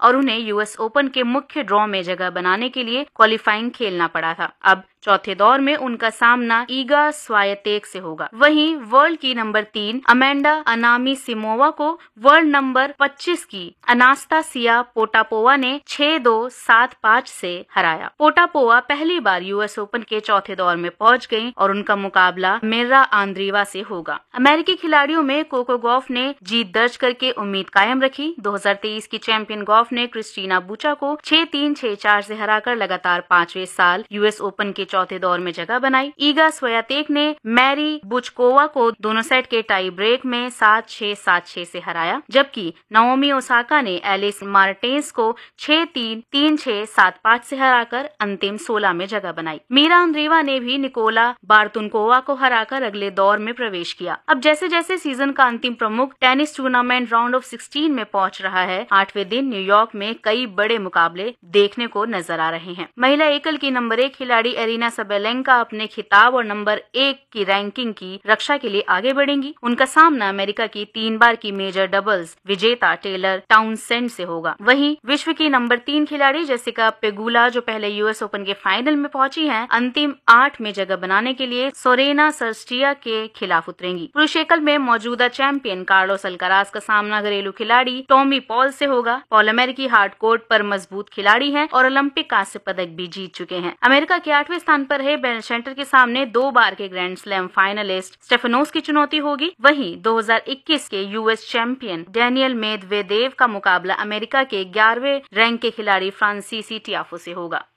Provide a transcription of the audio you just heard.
और उन्हें US open के मुख्य ड्रॉ में जगह बनाने के लिए क्वालिफाइंग खेलना पड़ा था। अब चौथे दौर में उनका सामना ईगा स्वायतेक से होगा। वहीं वर्ल्ड की नंबर 3 अमेंडा अनानीसिमोवा को वर्ल्ड नंबर 25 की अनास्तासिया पोटापोवा ने 6-2, 7-5 से हराया। पोटापोवा पहली बार यूएस ओपन के चौथे दौर में पहुंच गयीं और उनका मुकाबला मिर्रा आंद्रीवा से होगा। अमेरिकी खिलाड़ियों में कोको गॉफ ने जीत दर्ज करके उम्मीद कायम रखी। 2023 की चैंपियन गॉफ ने क्रिस्टीना बुचा को 6-3, 6-4 से हराकर लगातार 5वें साल यूएस ओपन के चौथे दौर में जगह बनाई। ईगा स्वायतेक ने मैरी बुचकोवा को दोनों सेट के टाई ब्रेक में 7-6, 7-6 से हराया, जबकि नाओमी ओसाका ने एलिस मार्टेंस को 6-3, 3-6, 7-5 से हराकर अंतिम 16 में जगह बनाई। मीरा आंद्रीवा ने भी निकोला बार्तुनकोवा को हराकर अगले दौर में प्रवेश किया। अब जैसे जैसे सीजन का अंतिम प्रमुख टेनिस टूर्नामेंट राउंड ऑफ 16 में पहुंच रहा है, 8वें दिन न्यूयॉर्क में कई बड़े मुकाबले देखने को नजर आ रहे हैं। महिला एकल की नंबर 1 खिलाड़ी एरिना सबेलेंका अपने खिताब और नंबर 1 की रैंकिंग की रक्षा के लिए आगे बढ़ेंगी। उनका सामना अमेरिका की 3 बार की मेजर डबल्स विजेता टेलर टाउनसेंड से होगा। वहीं विश्व की नंबर 3 खिलाड़ी जेसिका पेगुला, जो पहले यूएस ओपन के फाइनल में पहुंची हैं, अंतिम 8 में जगह बनाने के लिए सोरेना सर्स्टिया के खिलाफ उतरेंगी। पुरुष एकल में मौजूदा चैंपियन कार्लोस अल्काराज का सामना घरेलू खिलाड़ी टॉमी पॉल से होगा। पॉल अमेरिकी हार्ड कोर्ट पर मजबूत खिलाड़ी हैं और ओलंपिक कांस्य पदक भी जीत चुके हैं। अमेरिका के 8वें स्थान पर है बेन शेंटर के सामने 2 बार के ग्रैंड स्लैम फाइनलिस्ट स्टेफेनोस की चुनौती होगी। वहीं 2021 के यूएस चैंपियन डेनियल मेदवेदेव का मुकाबला अमेरिका के 11वें रैंक के खिलाड़ी फ्रांसीसी टियाफो से होगा।